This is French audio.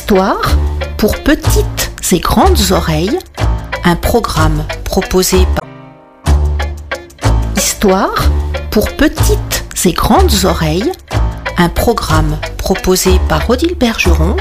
Histoire pour petites et grandes oreilles, un programme proposé par Histoire pour petites et grandes oreilles, un programme proposé par Odile Bergeron